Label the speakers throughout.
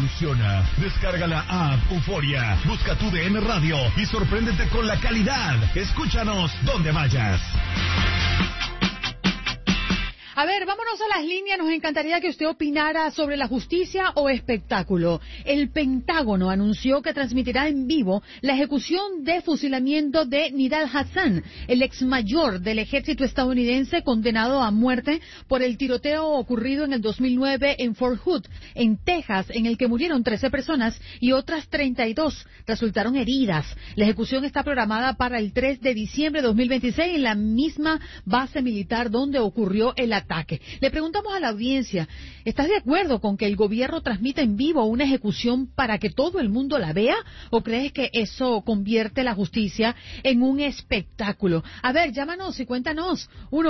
Speaker 1: funciona. Descarga la app Euforia, busca tu DN Radio y sorpréndete con la calidad. Escúchanos donde vayas.
Speaker 2: A ver, vámonos a las líneas. Nos encantaría que usted opinara sobre la justicia o espectáculo. El Pentágono anunció que transmitirá en vivo la ejecución de fusilamiento de Nidal Hasan, el ex mayor del ejército estadounidense condenado a muerte por el tiroteo ocurrido en el 2009 en Fort Hood, en Texas, en el que murieron 13 personas y otras 32 resultaron heridas. La ejecución está programada para el 3 de diciembre de 2026 en la misma base militar donde ocurrió el ataque. Le preguntamos a la audiencia, ¿estás de acuerdo con que el gobierno transmita en vivo una ejecución para que todo el mundo la vea? ¿O crees que eso convierte la justicia en un espectáculo? A ver, llámanos y cuéntanos.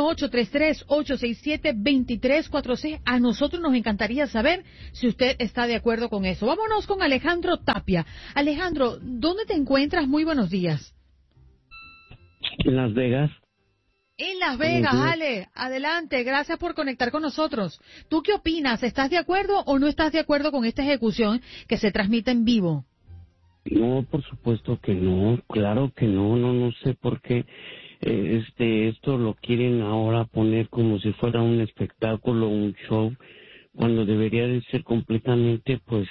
Speaker 2: 1-833-867-2346. A nosotros nos encantaría saber si usted está de acuerdo con eso. Vámonos con Alejandro Tapia. Alejandro, ¿dónde te encuentras? Muy buenos días.
Speaker 3: En Las Vegas.
Speaker 2: En Las Vegas, Ale, adelante, gracias por conectar con nosotros. ¿Tú qué opinas? ¿Estás de acuerdo o no estás de acuerdo con esta ejecución que se transmite en vivo?
Speaker 3: No, por supuesto que no, claro que no, no sé por qué esto lo quieren ahora poner como si fuera un espectáculo, un show, cuando debería de ser completamente, pues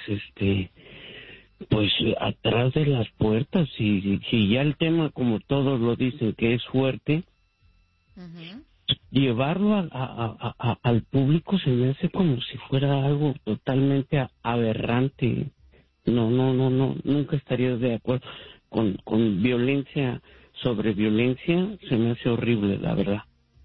Speaker 3: atrás de las puertas. Y ya el tema, como todos lo dicen, que es fuerte, llevarlo al público se me hace como si fuera algo totalmente aberrante. No, nunca estaría de acuerdo con violencia sobre violencia. Se me hace horrible, la verdad.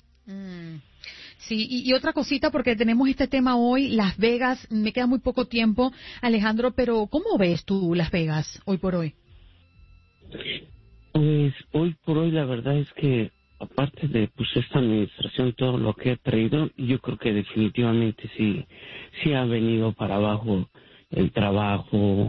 Speaker 2: Sí, y otra cosita, porque tenemos este tema hoy, Las Vegas. Me queda muy poco tiempo, Alejandro, pero ¿cómo ves tú Las Vegas hoy por hoy?
Speaker 3: Pues hoy por hoy la verdad es que aparte de esta administración, todo lo que ha traído, yo creo que definitivamente sí ha venido para abajo el trabajo,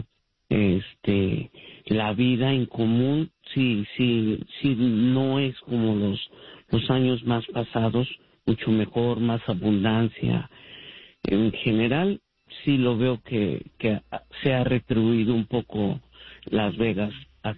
Speaker 3: la vida en común, sí no es como los años más pasados, mucho mejor, más abundancia. En general, sí lo veo que se ha retribuido un poco Las Vegas.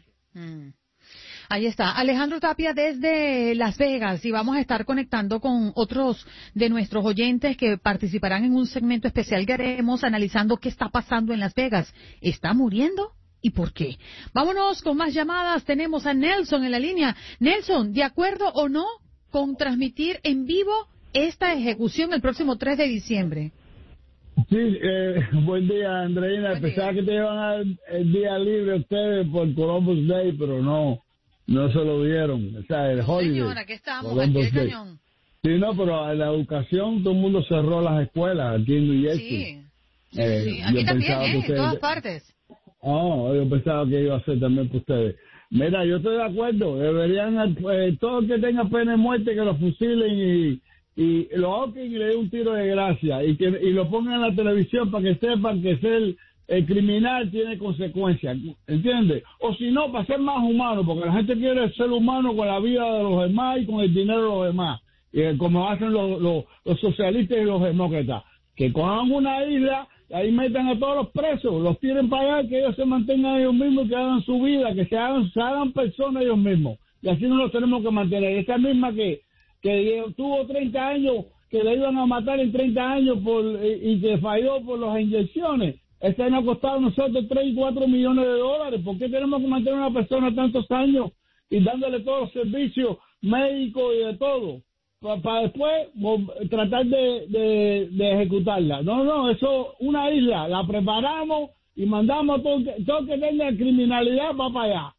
Speaker 2: Ahí está, Alejandro Tapia desde Las Vegas, y vamos a estar conectando con otros de nuestros oyentes que participarán en un segmento especial que haremos analizando qué está pasando en Las Vegas. ¿Está muriendo? ¿Y por qué? Vámonos con más llamadas. Tenemos a Nelson en la línea. Nelson, ¿de acuerdo o no con transmitir en vivo esta ejecución el próximo 3 de diciembre?
Speaker 4: Sí, buen día, Andreina. Pensaba que te iban a dar el día libre ustedes por Columbus Day, pero no se lo dieron. O sea, el holiday.
Speaker 2: Señora, aquí estamos,
Speaker 4: Columbus
Speaker 2: aquí el
Speaker 4: Day.
Speaker 2: cañón.
Speaker 4: Sí, no, pero en la educación todo el mundo cerró las escuelas aquí en New Jersey.
Speaker 2: Sí. Aquí también, en todas partes.
Speaker 4: Yo pensaba que iba a ser también para ustedes. Mira, yo estoy de acuerdo. Deberían, todo el que tenga pena de muerte, que lo fusilen y lo ahorquen y le den un tiro de gracia. Y lo pongan en la televisión para que sepan que ser el criminal tiene consecuencias. ¿Entiendes? O si no, para ser más humano, porque la gente quiere ser humano con la vida de los demás y con el dinero de los demás. Como hacen los socialistas y los demócratas. Que cojan una isla, ahí metan a todos los presos, los tiren para allá, que ellos se mantengan ellos mismos, que hagan su vida, que se hagan personas ellos mismos. Y así no los tenemos que mantener. Esa misma que tuvo 30 años, que le iban a matar en 30 años y que falló por las inyecciones. Esta nos ha costado a nosotros 3 y 4 millones de dólares. ¿Por qué tenemos que mantener a una persona tantos años y dándole todos los servicios médicos y de todo? Para después tratar de ejecutarla. No, eso, una isla, la preparamos y mandamos todo que tenga criminalidad va para allá.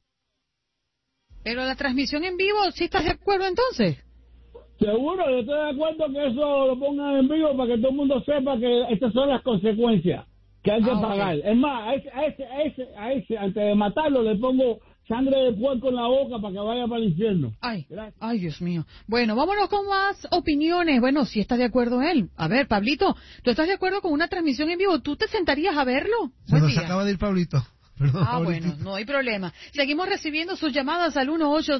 Speaker 2: Pero la transmisión en vivo, ¿sí estás de acuerdo entonces?
Speaker 4: Seguro, yo estoy de acuerdo que eso lo pongan en vivo para que todo el mundo sepa que estas son las consecuencias que hay que pagar. Okay. Es más, a ese, antes de matarlo, le pongo sangre de puerco en la boca para que vaya para el infierno.
Speaker 2: Ay, Dios mío. Bueno, vámonos con más opiniones. Bueno, si está de acuerdo él. A ver, Pablito, ¿tú estás de acuerdo con una transmisión en vivo? ¿Tú te sentarías a verlo?
Speaker 5: Se nos acaba de ir Pablito. Perdón,
Speaker 2: bueno, no hay problema. Seguimos recibiendo sus llamadas al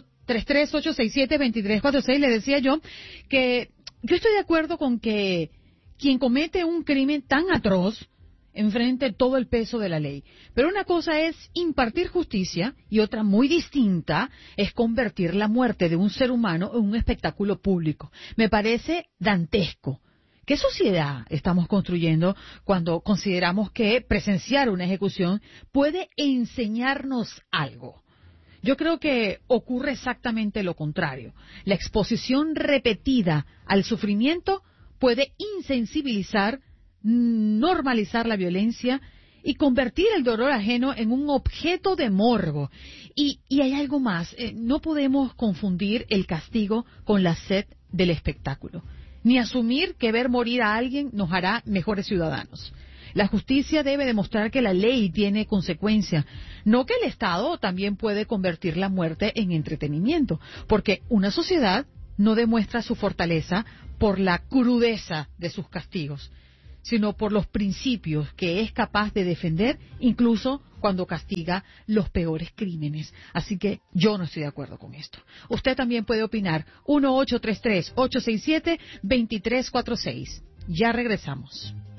Speaker 2: 1-833-867-2346. Le decía yo que yo estoy de acuerdo con que quien comete un crimen tan atroz enfrente todo el peso de la ley. Pero una cosa es impartir justicia y otra muy distinta es convertir la muerte de un ser humano en un espectáculo público. Me parece dantesco. ¿Qué sociedad estamos construyendo cuando consideramos que presenciar una ejecución puede enseñarnos algo? Yo creo que ocurre exactamente lo contrario. La exposición repetida al sufrimiento puede insensibilizar, normalizar la violencia y convertir el dolor ajeno en un objeto de morbo. Y hay algo más. No podemos confundir el castigo con la sed del espectáculo, ni asumir que ver morir a alguien nos hará mejores ciudadanos. La justicia debe demostrar que la ley tiene consecuencia, no que el Estado también puede convertir la muerte en entretenimiento, porque una sociedad no demuestra su fortaleza por la crudeza de sus castigos, sino por los principios que es capaz de defender incluso cuando castiga los peores crímenes. Así que yo no estoy de acuerdo con esto. Usted también puede opinar. 1-833-867-2346. Ya regresamos.